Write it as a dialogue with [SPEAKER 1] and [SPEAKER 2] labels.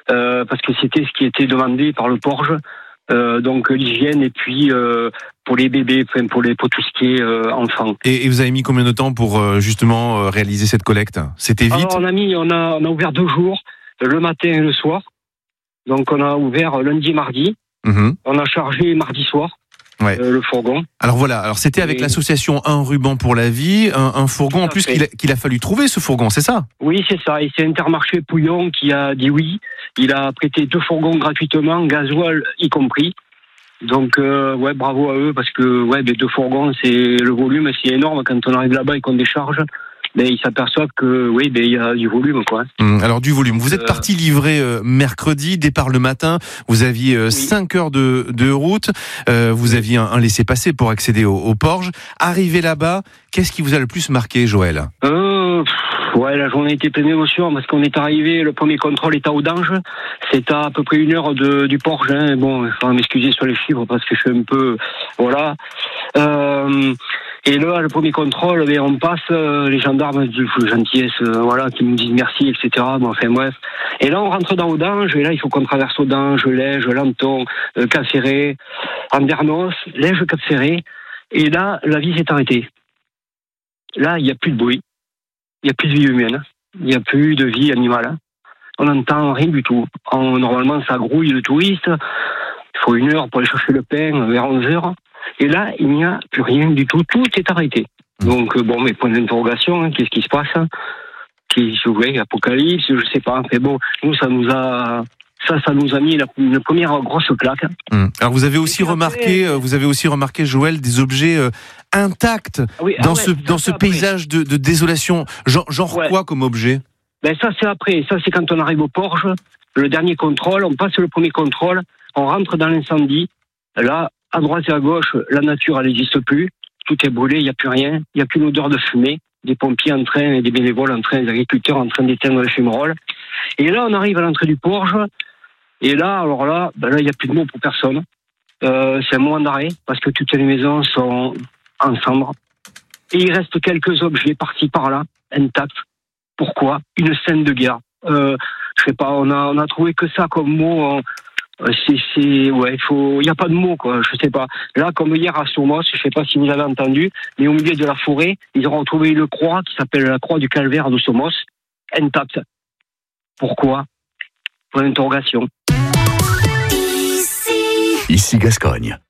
[SPEAKER 1] parce que c'était ce qui était demandé par le Porge. Donc l'hygiène et puis pour les bébés, pour tout ce qui est enfants.
[SPEAKER 2] Et vous avez mis combien de temps pour justement réaliser cette collecte ? C'était vite ?
[SPEAKER 1] Alors on a ouvert 2 jours, le matin et le soir. Donc on a ouvert lundi et mardi. On a chargé mardi soir.
[SPEAKER 2] Ouais.
[SPEAKER 1] Le fourgon.
[SPEAKER 2] Alors voilà, alors c'était avec l'association Un Ruban pour la Vie, un fourgon en plus qu'il a fallu trouver, ce fourgon, c'est ça ?
[SPEAKER 1] Oui, c'est ça, et c'est Intermarché Pouillon qui a dit oui. Il a prêté 2 fourgons gratuitement, gasoil y compris. Donc bravo à eux, parce que 2 fourgons, c'est le volume, c'est énorme. Quand on arrive là-bas et qu'on décharge, ils s'aperçoivent que il y a du volume, quoi.
[SPEAKER 2] Alors du volume. Vous êtes parti livrer mercredi, départ le matin. Vous aviez 5 heures de route. Vous aviez un laissez-passer pour accéder au Porge. Arrivé là-bas, qu'est-ce qui vous a le plus marqué, Joël ?
[SPEAKER 1] La journée était pleine d'émotions parce qu'on est arrivé, le premier contrôle est à Audange. C'est à peu près 1 heure du Porge. Bon, il faut m'excuser sur les chiffres parce que je suis un peu... Voilà. Et là, le premier contrôle, on passe, les gendarmes du gentillesse, qui nous disent merci, etc. Bon, enfin bref. Et là, on rentre dans Audange, et là, il faut qu'on traverse Audange, Lège, Lanton, Cap-Ferré, Andernos, Lège, Cap-Ferré. Et là, la vie s'est arrêtée. Là, il n'y a plus de bruit. Il n'y a plus de vie humaine. Il n'y a plus de vie animale. On n'entend rien du tout. Normalement, ça grouille de touristes. Il faut 1 heure pour aller chercher le pain vers 11 heures. Et là, il n'y a plus rien du tout. Tout est arrêté. Donc, mes points d'interrogation, qu'est-ce qui se passe ? Apocalypse, je sais pas. Mais bon, nous, ça nous a mis une première grosse claque.
[SPEAKER 2] Alors, vous avez aussi remarqué, Joël, des objets intacts dans ce paysage de désolation. Genre quoi comme objet ?
[SPEAKER 1] Ça, c'est après. Ça, c'est quand on arrive au Porge. Le dernier contrôle, on passe le premier contrôle, on rentre dans l'incendie. Là, à droite et à gauche, la nature, elle n'existe plus. Tout est brûlé, il n'y a plus rien. Il n'y a plus une odeur de fumée. Des pompiers en train, et des bénévoles en train, des agriculteurs en train d'éteindre les fumerolles. Et là, on arrive à l'entrée du Porge. Et là, il n'y a plus de mots pour personne. C'est un moment d'arrêt, parce que toutes les maisons sont en cendres. Et il reste quelques objets par-ci, par-là, intacts. Pourquoi ? Une scène de guerre. Je sais pas, on a trouvé que ça comme mot. Il y a pas de mots, quoi. Je sais pas. Là, comme hier à Somos, je sais pas si vous avez entendu, mais au milieu de la forêt, ils ont retrouvé une croix qui s'appelle la croix du Calvaire de Somos, intacte. Pourquoi ? Point d'interrogation.
[SPEAKER 3] Ici Gascogne.